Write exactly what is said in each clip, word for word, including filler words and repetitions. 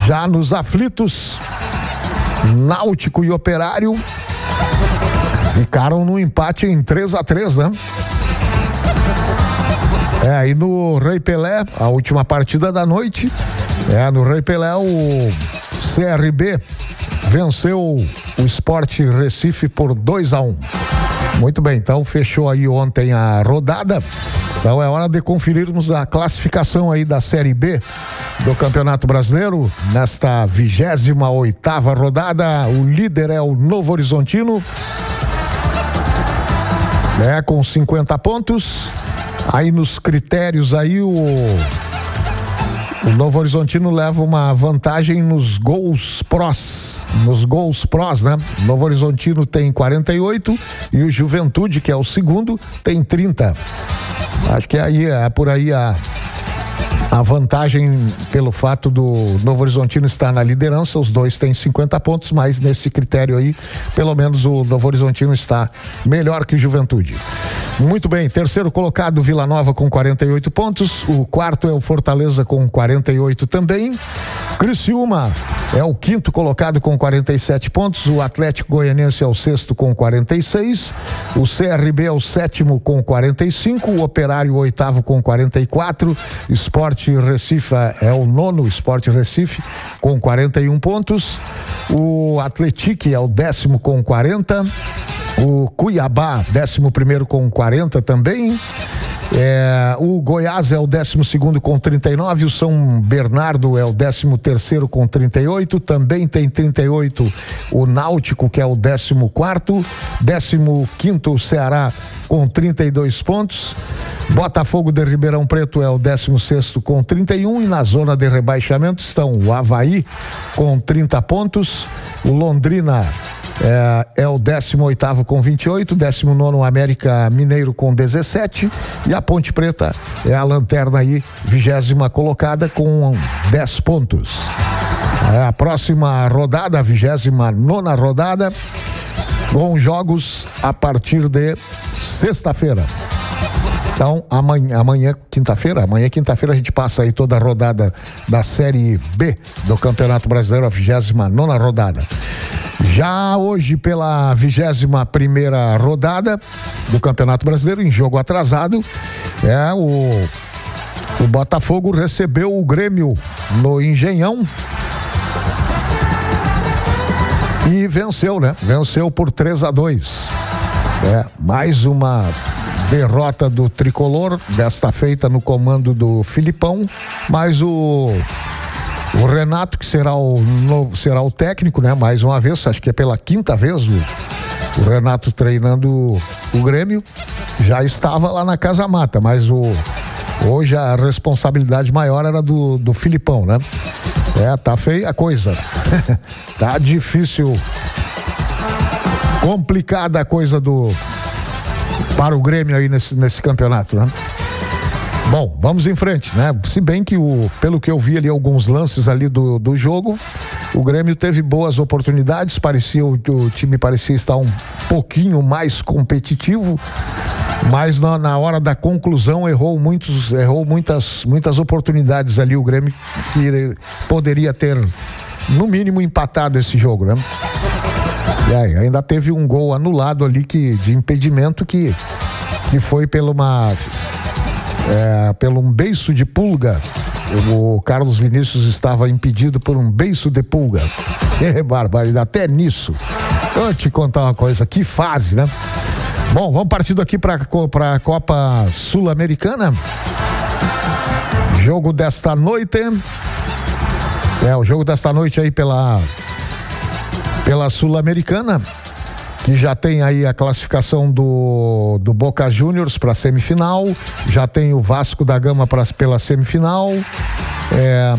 Já nos aflitos, Náutico e Operário ficaram no empate em três a três, né? É, e no Rei Pelé, a última partida da noite, é, no Rei Pelé, o C R B venceu o Sport Recife por dois a um. Muito bem, então fechou aí ontem a rodada. Então é hora de conferirmos a classificação aí da Série B do Campeonato Brasileiro. Nesta vigésima oitava rodada, o líder é o Novo Horizontino, é, com cinquenta pontos. Aí nos critérios aí o, o Novo Horizontino leva uma vantagem nos gols prós, nos gols prós, né? O Novo Horizontino tem quarenta e oito e o Juventude, que é o segundo, tem trinta. Acho que aí é por aí a a vantagem pelo fato do Novo Horizontino estar na liderança. Os dois têm cinquenta pontos, mas nesse critério aí, pelo menos o Novo Horizontino está melhor que o Juventude. Muito bem, terceiro colocado Vila Nova com quarenta e oito pontos, o quarto é o Fortaleza com quarenta e oito também. Criciúma é o quinto colocado com quarenta e sete pontos, o Atlético Goianiense é o sexto com quarenta e seis, o C R B é o sétimo com quarenta e cinco, o Operário o oitavo com quarenta e quatro, Sport Recife é o nono, Sport Recife com quarenta e um pontos, o Atlético é o décimo com quarenta, o Cuiabá, décimo primeiro com quarenta também. É, o Goiás é o décimo segundo com trinta e nove, o São Bernardo é o décimo terceiro com trinta e oito, também tem trinta e oito o Náutico, que é o décimo quarto, décimo quinto o Ceará com trinta e dois pontos, Botafogo de Ribeirão Preto é o décimo sexto com trinta e um, e na zona de rebaixamento estão o Avaí com trinta pontos, o Londrina É, é o décimo oitavo com vinte e oito, décimo nono América Mineiro com dezessete e a Ponte Preta é a lanterna aí, vigésima colocada com dez pontos. É a próxima rodada, a vigésima nona rodada, com jogos a partir de sexta-feira. Então, amanhã, amanhã quinta-feira, amanhã quinta-feira a gente passa aí toda a rodada da Série B do Campeonato Brasileiro, a vigésima nona rodada. Já hoje, pela vigésima primeira rodada do Campeonato Brasileiro, em jogo atrasado, é o, o Botafogo recebeu o Grêmio no Engenhão e venceu, né? Venceu por três a dois. É, mais uma derrota do tricolor, desta feita no comando do Filipão, mas o O Renato, que será o novo, será o técnico, né? Mais uma vez, acho que é pela quinta vez o, o Renato treinando o, o Grêmio, já estava lá na Casa Mata, mas o, hoje a responsabilidade maior era do, do Filipão, né? É, tá feia a coisa. Tá difícil, complicada a coisa do para o Grêmio aí nesse, nesse campeonato, né? Bom, vamos em frente, né? Se bem que o, pelo que eu vi ali alguns lances ali do, do jogo, o Grêmio teve boas oportunidades, parecia o, o time parecia estar um pouquinho mais competitivo, mas na, na hora da conclusão errou muitos, errou muitas, muitas oportunidades ali o Grêmio, que poderia ter no mínimo empatado esse jogo, né? E aí, ainda teve um gol anulado ali que, de impedimento que, que foi pela uma É, pelo um beiço de pulga. O Carlos Vinícius estava impedido por um beiço de pulga. É barbaridade, até nisso. Vou te contar uma coisa, que fase, né? Bom, vamos partir daqui para para a Copa Sul-Americana. Jogo desta noite. É, o jogo desta noite aí pela pela Sul-Americana, que já tem aí a classificação do, do Boca Juniors para a semifinal, já tem o Vasco da Gama pra, pela semifinal, é,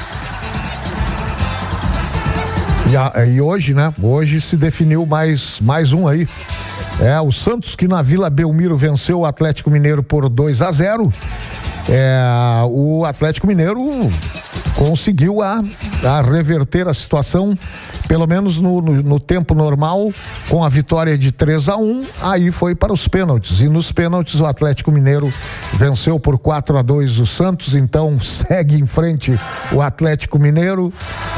e, a, e hoje, né? Hoje se definiu mais, mais um aí. É, o Santos, que na Vila Belmiro venceu o Atlético Mineiro por dois a zero. É, o Atlético Mineiro conseguiu a, a reverter a situação, pelo menos no, no, no tempo normal, com a vitória de três a um, aí foi para os pênaltis, e nos pênaltis o Atlético Mineiro venceu por quatro a dois o Santos, então segue em frente o Atlético Mineiro.